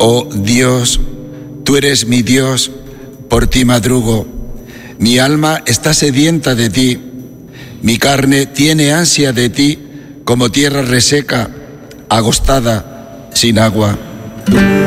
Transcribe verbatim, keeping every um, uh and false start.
Oh Dios, tú eres mi Dios, por ti madrugo. Mi alma está sedienta de ti, mi carne tiene ansia de ti, como tierra reseca, agostada, sin agua.